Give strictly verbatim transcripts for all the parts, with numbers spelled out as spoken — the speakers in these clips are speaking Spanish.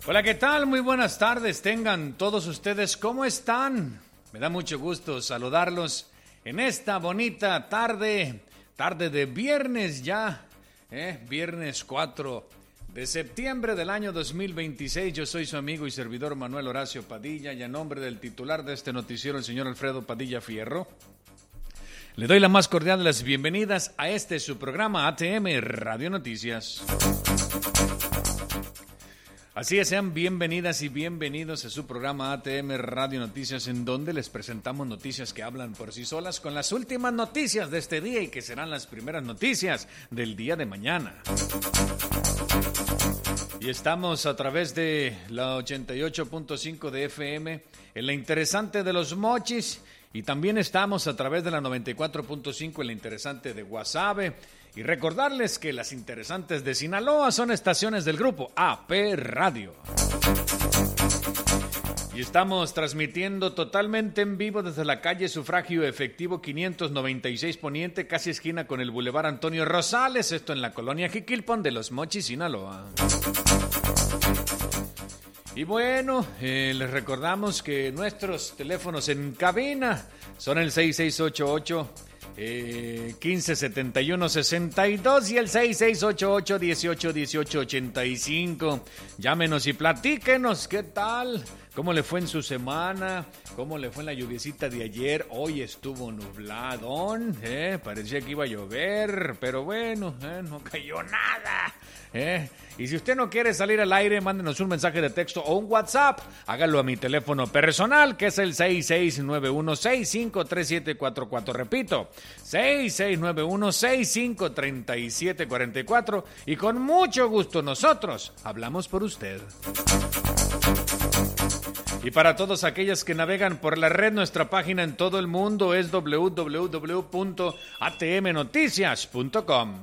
Hola, ¿qué tal? Muy buenas tardes, tengan todos ustedes, ¿cómo están? Me da mucho gusto saludarlos en esta bonita tarde, tarde de viernes ya, ¿eh? Viernes cuatro de septiembre del año dos mil veintiséis. Yo soy su amigo y servidor Manuel Horacio Padilla y a nombre del titular de este noticiero, el señor Alfredo Padilla Fierro, le doy la más cordial de las bienvenidas a este su programa A T M Radio Noticias. Así es, sean bienvenidas y bienvenidos a su programa A T M Radio Noticias, en donde les presentamos noticias que hablan por sí solas con las últimas noticias de este día y que serán las primeras noticias del día de mañana. Y estamos a través de la ochenta y ocho punto cinco de F M en la interesante de Los Mochis y también estamos a través de la noventa y cuatro punto cinco en la interesante de Guasave. Y recordarles que las interesantes de Sinaloa son estaciones del grupo A P Radio. Y estamos transmitiendo totalmente en vivo desde la calle Sufragio Efectivo quinientos noventa y seis Poniente, casi esquina con el Boulevard Antonio Rosales, esto en la colonia Jiquilpan de Los Mochis, Sinaloa. Y bueno, eh, les recordamos que nuestros teléfonos en cabina son el seis seis ocho ocho Eh, quince setenta y uno sesenta y dos y el seis seis ocho ocho dieciocho dieciocho ochenta y cinco. Llámenos y platíquenos qué tal, cómo le fue en su semana, cómo le fue en la lluviecita de ayer. Hoy estuvo nubladón, eh, parecía que iba a llover, pero bueno, eh, no cayó nada. Eh. Y si usted no quiere salir al aire, mándenos un mensaje de texto o un WhatsApp. Hágalo a mi teléfono personal, que es el seis seis nueve uno seis cinco tres siete cuatro cuatro. Repito, seis seis nueve uno seis cinco tres siete cuatro cuatro. Y con mucho gusto nosotros hablamos por usted. Y para todos aquellos que navegan por la red, nuestra página en todo el mundo es doble u doble u doble u punto a t m noticias punto com.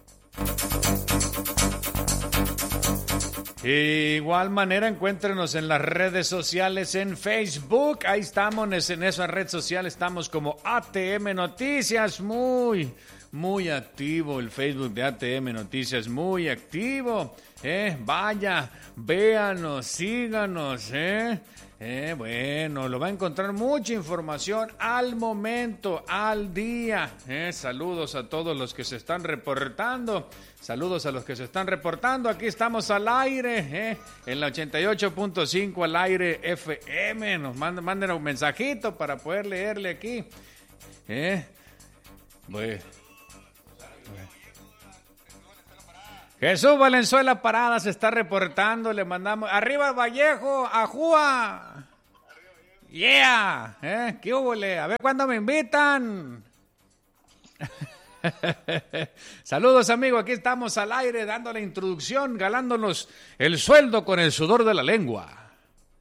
De igual manera, encuéntrenos en las redes sociales, en Facebook, ahí estamos, en esa red social estamos como A T M Noticias, muy, muy activo el Facebook de A T M Noticias, muy activo, eh, vaya, véanos, síganos, eh. Eh, bueno, lo va a encontrar mucha información al momento, al día. Eh, saludos a todos los que se están reportando. Saludos a los que se están reportando. Aquí estamos al aire, eh, en la ochenta y ocho punto cinco al aire F M. Nos manden, manden un mensajito para poder leerle aquí. Eh, bueno. Jesús Valenzuela Parada se está reportando, le mandamos, arriba Vallejo, ajúa, yeah, ¿eh? ¿Qué húbole? A ver cuándo me invitan. Saludos, amigo, aquí estamos al aire dando la introducción, ganándonos el sueldo con el sudor de la lengua.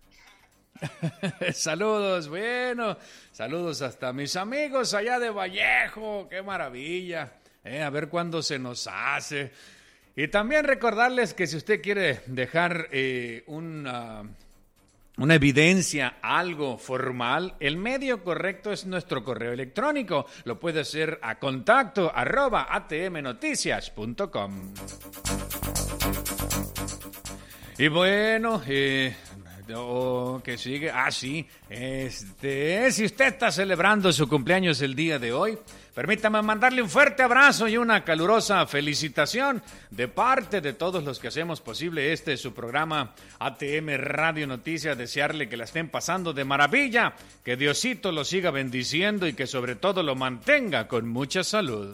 Saludos, bueno, saludos hasta mis amigos allá de Vallejo, qué maravilla, ¿eh? A ver cuándo se nos hace. Y también recordarles que si usted quiere dejar eh, una, una evidencia, algo formal, el medio correcto es nuestro correo electrónico. Lo puede hacer a contacto arroba a t m noticias punto com. Y bueno, eh, oh, que sigue, ah sí, este, si usted está celebrando su cumpleaños el día de hoy, permítame mandarle un fuerte abrazo y una calurosa felicitación de parte de todos los que hacemos posible este su programa A T M Radio Noticias. Desearle que la estén pasando de maravilla, que Diosito lo siga bendiciendo y que sobre todo lo mantenga con mucha salud.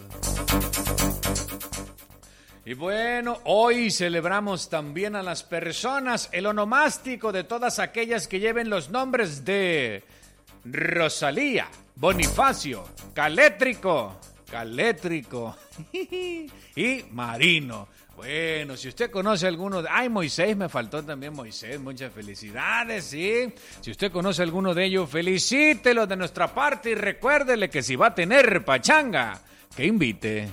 Y bueno, hoy celebramos también a las personas, el onomástico de todas aquellas que lleven los nombres de Rosalía, Bonifacio, Calétrico, Calétrico y Marino. Bueno, si usted conoce alguno de... ¡Ay, Moisés! Me faltó también Moisés. Muchas felicidades, ¿sí? Si usted conoce alguno de ellos, felicítelo de nuestra parte y recuérdele que si va a tener pachanga, que invite.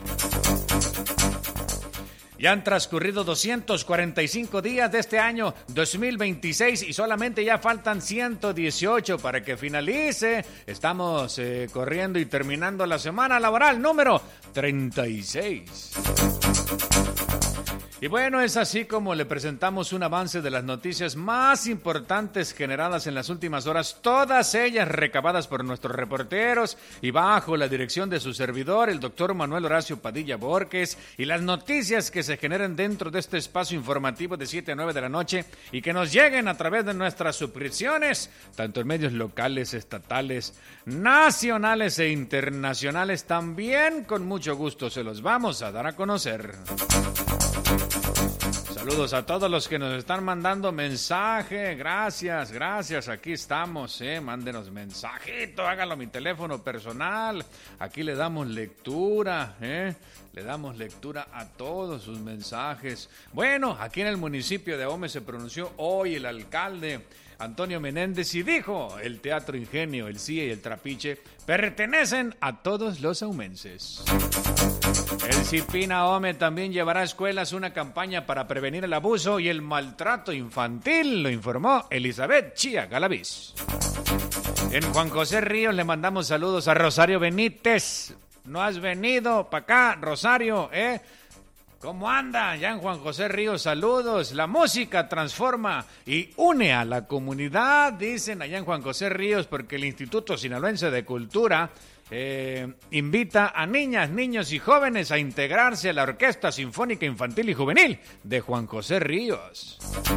Ya han transcurrido doscientos cuarenta y cinco días de este año dos mil veintiséis y solamente ya faltan ciento dieciocho para que finalice. Estamos eh, corriendo y terminando la semana laboral número treinta y seis. Y bueno, es así como le presentamos un avance de las noticias más importantes generadas en las últimas horas, todas ellas recabadas por nuestros reporteros y bajo la dirección de su servidor, el doctor Manuel Horacio Padilla Borges, y las noticias que se generen dentro de este espacio informativo de siete a nueve de la noche y que nos lleguen a través de nuestras suscripciones, tanto en medios locales, estatales, nacionales e internacionales, también con mucho gusto se los vamos a dar a conocer. Saludos a todos los que nos están mandando mensaje, gracias, gracias, aquí estamos, eh, mándenos mensajito, hágalo a mi teléfono personal, aquí le damos lectura, eh, le damos lectura a todos sus mensajes. Bueno, aquí en el municipio de Ahome se pronunció hoy el alcalde Antonio Menéndez y dijo, el Teatro Ingenio, el C I E y el Trapiche pertenecen a todos los ahumenses. El CIPIN Ahome también llevará a escuelas una campaña para prevenir el abuso y el maltrato infantil, lo informó Elizabeth Chía Galaviz. En Juan José Ríos le mandamos saludos a Rosario Benítez. No has venido para acá, Rosario, ¿eh? ¿Cómo anda? Ya en Juan José Ríos, saludos. La música transforma y une a la comunidad, dicen allá en Juan José Ríos, porque el Instituto Sinaloense de Cultura eh, invita a niñas, niños y jóvenes a integrarse a la Orquesta Sinfónica Infantil y Juvenil de Juan José Ríos.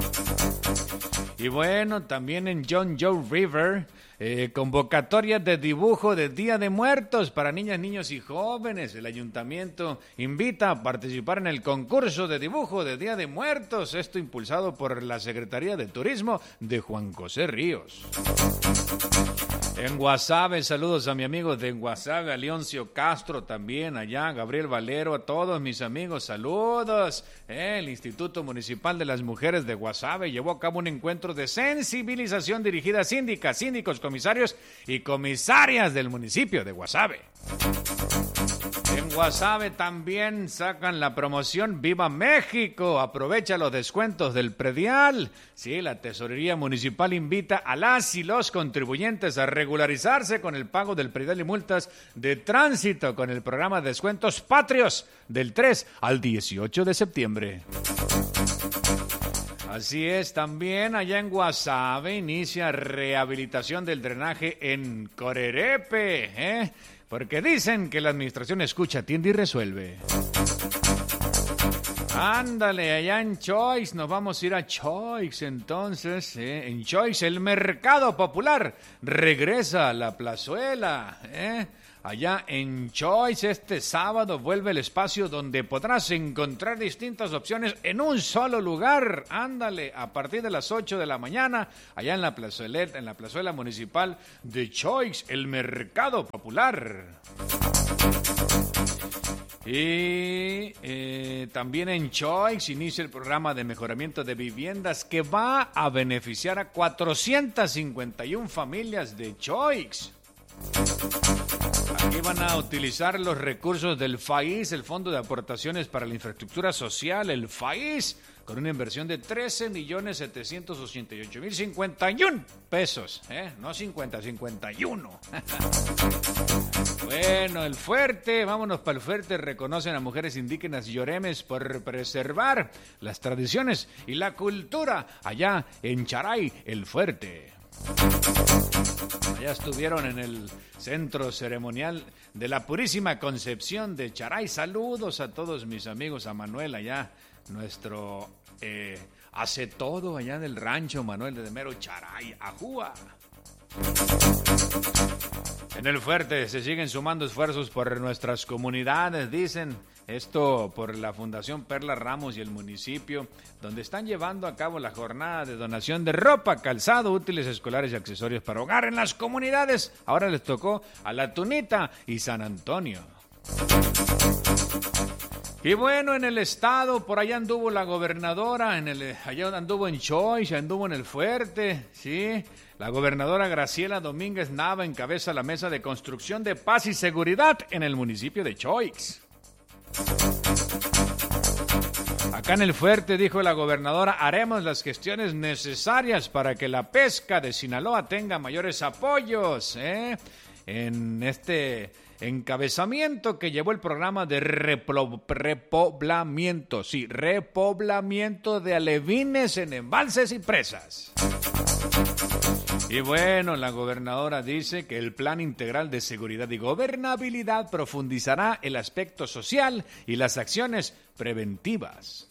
Y bueno, también en John Joe River, eh, convocatoria de dibujo de Día de Muertos para niñas, niños y jóvenes. El ayuntamiento invita a participar en el concurso de dibujo de Día de Muertos, esto impulsado por la Secretaría de Turismo de Juan José Ríos. En Guasave, saludos a mi amigo de Guasave, a Leoncio Castro también, allá, Gabriel Valero, a todos mis amigos, saludos. Eh, el Instituto Municipal de las Mujeres de Guasave llevó a cabo un encuentro de sensibilización dirigida a síndicas, síndicos, comisarios y comisarias del municipio de Guasave. En Guasave también sacan la promoción Viva México, aprovecha los descuentos del predial. Sí, la Tesorería Municipal invita a las y los contribuyentes a regularizarse con el pago del predial y multas de tránsito con el programa de descuentos patrios del tres al dieciocho de septiembre. Así es, también allá en Guasave inicia rehabilitación del drenaje en Corerepe, ¿eh? Porque dicen que la administración escucha, atiende y resuelve. Ándale, allá en Choix, nos vamos a ir a Choix entonces, ¿eh? En Choix el mercado popular regresa a la plazuela, ¿eh? Allá en Choix este sábado vuelve el espacio donde podrás encontrar distintas opciones en un solo lugar. Ándale, a partir de las ocho de la mañana, allá en la plazuela, en la plazuela municipal de Choix, el mercado popular. Y eh, también en Choix inicia el programa de mejoramiento de viviendas que va a beneficiar a cuatrocientas cincuenta y una familias de Choix. Aquí van a utilizar los recursos del F A I S, el Fondo de Aportaciones para la Infraestructura Social, el F A I S, con una inversión de trece millones setecientos ochenta y ocho mil cincuenta y uno pesos, ¿eh? No cincuenta, cincuenta y uno. Bueno, el Fuerte, vámonos para el Fuerte, reconocen a mujeres indígenas y oremes por preservar las tradiciones y la cultura allá en Charay, el Fuerte. Allá estuvieron en el centro ceremonial de la Purísima Concepción de Charay. Saludos a todos mis amigos, a Manuel allá, nuestro eh, hace todo allá del rancho, Manuel de Mero Charay, Ajúa. En el Fuerte se siguen sumando esfuerzos por nuestras comunidades, dicen. Esto por la Fundación Perla Ramos y el municipio, donde están llevando a cabo la jornada de donación de ropa, calzado, útiles escolares y accesorios para hogar en las comunidades. Ahora les tocó a La Tunita y San Antonio. Y bueno, en el estado, por allá anduvo la gobernadora, en el, allá anduvo en Choix, anduvo en el Fuerte, ¿sí? La gobernadora Graciela Domínguez Nava encabeza la mesa de construcción de paz y seguridad en el municipio de Choix. Acá en el Fuerte, dijo la gobernadora, haremos las gestiones necesarias para que la pesca de Sinaloa tenga mayores apoyos, ¿eh? en este encabezamiento que llevó el programa de replo, repoblamiento, sí, repoblamiento de alevines en embalses y presas. Y bueno, la gobernadora dice que el Plan Integral de Seguridad y Gobernabilidad profundizará el aspecto social y las acciones preventivas.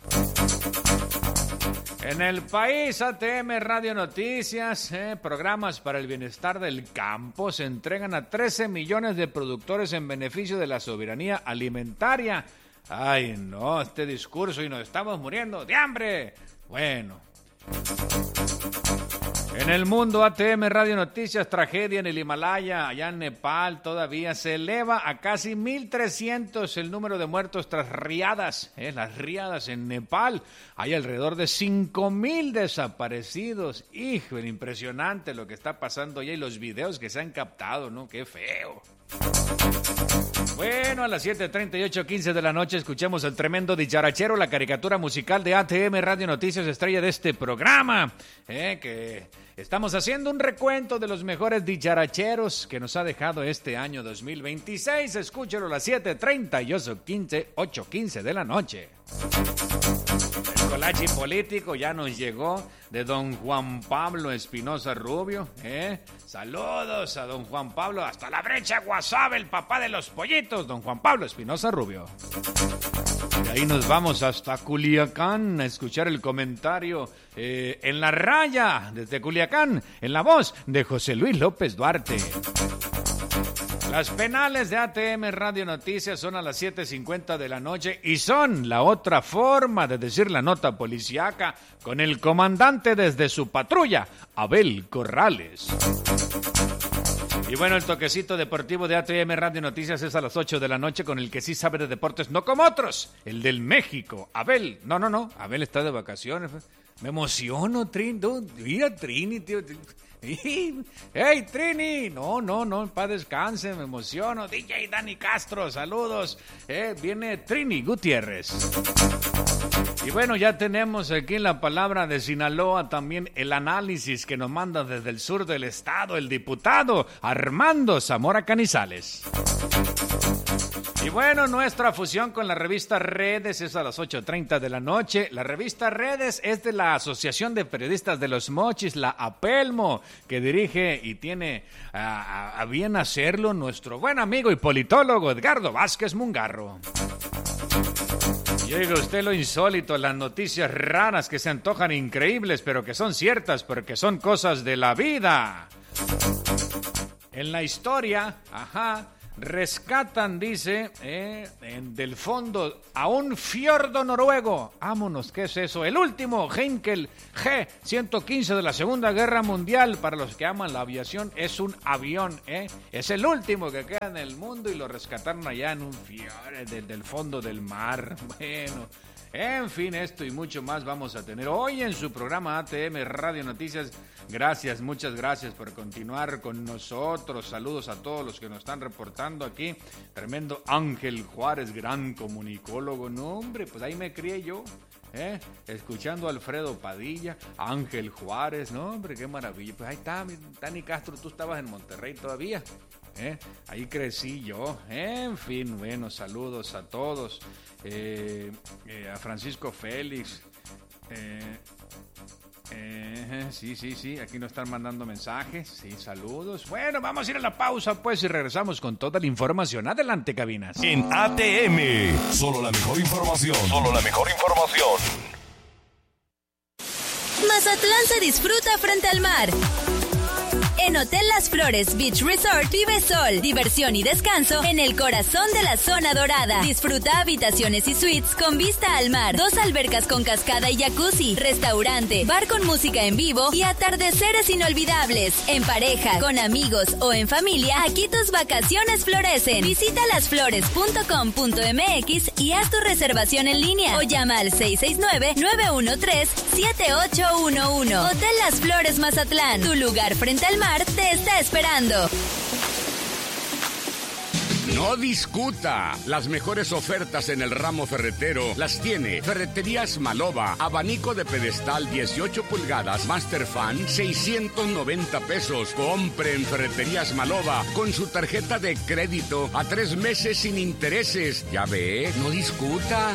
En el país, A T M Radio Noticias, eh, programas para el bienestar del campo se entregan a trece millones de productores en beneficio de la soberanía alimentaria. Ay, no, este discurso y nos estamos muriendo de hambre. Bueno. En el mundo, A T M Radio Noticias, tragedia en el Himalaya, allá en Nepal, todavía se eleva a casi mil trescientos el número de muertos tras riadas, eh, las riadas en Nepal. Hay alrededor de cinco mil desaparecidos. Hijo, impresionante lo que está pasando allá y los videos que se han captado, ¿no? ¡Qué feo! Bueno, a las siete treinta y ocho, quince de la noche escuchamos el tremendo dicharachero, la caricatura musical de A T M Radio Noticias, estrella de este programa, eh, que estamos haciendo un recuento de los mejores dicharacheros que nos ha dejado este año dos mil veintiséis. Escúchalo a las siete treinta y ocho quince de la noche. El colachi político ya nos llegó de don Juan Pablo Espinosa Rubio, ¿eh? Saludos a don Juan Pablo, hasta la brecha Guasave, el papá de los pollitos, don Juan Pablo Espinosa Rubio. De ahí nos vamos hasta Culiacán a escuchar el comentario eh, en la raya desde Culiacán, en la voz de José Luis López Duarte. Las penales de A T M Radio Noticias son a las siete cincuenta de la noche y son la otra forma de decir la nota policíaca con el comandante desde su patrulla, Abel Corrales. Y bueno, el toquecito deportivo de A T M Radio Noticias es a las ocho de la noche con el que sí sabe de deportes, no como otros, el del México, Abel. No, no, no, Abel está de vacaciones. Me emociono, Trini, mira Trini, tío. ¡Hey, Trini! No, no, no, para descanse, me emociono. D J Dani Castro, saludos. Eh, viene Trini Gutiérrez. Y bueno, ya tenemos aquí en la palabra de Sinaloa también el análisis que nos manda desde el sur del estado el diputado Armando Zamora Canizales. Y bueno, nuestra fusión con la revista Redes es a las ocho treinta de la noche. La revista Redes es de la Asociación de Periodistas de los Mochis, la APELMO, que dirige y tiene a, a, a bien hacerlo nuestro buen amigo y politólogo Edgardo Vázquez Mungarro. Y oiga usted lo insólito, las noticias raras que se antojan increíbles, pero que son ciertas porque son cosas de la vida. En la historia, ajá, rescatan, dice, eh, en, del fondo a un fiordo noruego. Vámonos, ¿qué es eso? El último Heinkel G ciento quince de la Segunda Guerra Mundial. Para los que aman la aviación, es un avión, ¿eh? Es el último que queda en el mundo y lo rescataron allá en un fiordo del, del fondo del mar. Bueno, en fin, esto y mucho más vamos a tener hoy en su programa A T M Radio Noticias. Gracias, muchas gracias por continuar con nosotros. Saludos a todos los que nos están reportando aquí. Tremendo Ángel Juárez, gran comunicólogo. No, hombre, pues ahí me crié yo, ¿eh? Escuchando a Alfredo Padilla, Ángel Juárez. No, hombre, qué maravilla. Pues ahí está, Dani Castro, tú estabas en Monterrey todavía. ¿Eh? Ahí crecí yo. En fin, bueno, saludos a todos. Eh, eh, a Francisco Félix. Eh, eh, sí, sí, sí, aquí nos están mandando mensajes. Sí, saludos. Bueno, vamos a ir a la pausa, pues, y regresamos con toda la información. Adelante, cabinas. En A T M, solo la mejor información. Solo la mejor información. Mazatlán se disfruta frente al mar. En Hotel Las Flores Beach Resort vive sol, diversión y descanso en el corazón de la zona dorada. Disfruta habitaciones y suites con vista al mar, dos albercas con cascada y jacuzzi, restaurante, bar con música en vivo y atardeceres inolvidables. En pareja, con amigos o en familia, aquí tus vacaciones florecen. Visita las flores punto com punto m x y haz tu reservación en línea o llama al seis seis nueve, nueve uno tres, siete ocho uno uno. Hotel Las Flores Mazatlán, tu lugar frente al mar te está esperando. No discuta. Las mejores ofertas en el ramo ferretero las tiene Ferreterías Maloba. Abanico de pedestal dieciocho pulgadas Master Fan, seiscientos noventa pesos. Compre en Ferreterías Maloba con su tarjeta de crédito a tres meses sin intereses. Ya ve, no discuta.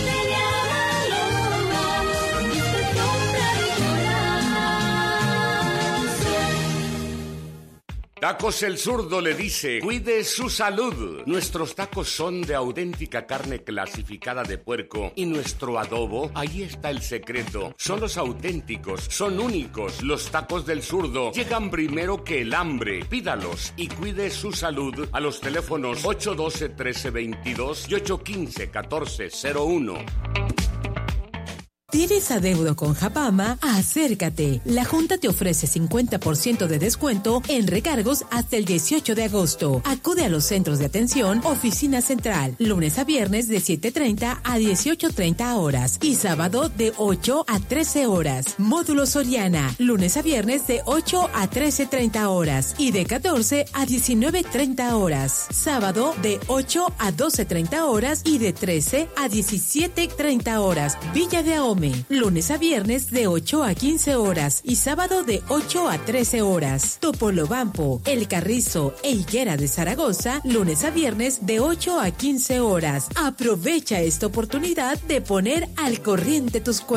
Tacos El Zurdo le dice, cuide su salud. Nuestros tacos son de auténtica carne clasificada de puerco y nuestro adobo, ahí está el secreto. Son los auténticos, son únicos. Los tacos del Zurdo llegan primero que el hambre. Pídalos y cuide su salud a los teléfonos ocho uno dos, trece veintidós y ocho uno cinco, catorce cero uno. ¿Tienes adeudo con Japama? Acércate. La Junta te ofrece cincuenta por ciento de descuento en recargos hasta el dieciocho de agosto. Acude a los centros de atención, oficina central, lunes a viernes de siete treinta a dieciocho treinta horas y sábado de ocho a trece horas. Módulo Soriana, lunes a viernes de ocho a trece treinta horas y de catorce a diecinueve treinta horas. Sábado de ocho a doce treinta horas y de trece a diecisiete treinta horas. Villa de Ahome, lunes a viernes de ocho a quince horas y sábado de ocho a trece horas. Topolobampo, El Carrizo e Higuera de Zaragoza, lunes a viernes de ocho a quince horas. Aprovecha esta oportunidad de poner al corriente tus cuentas.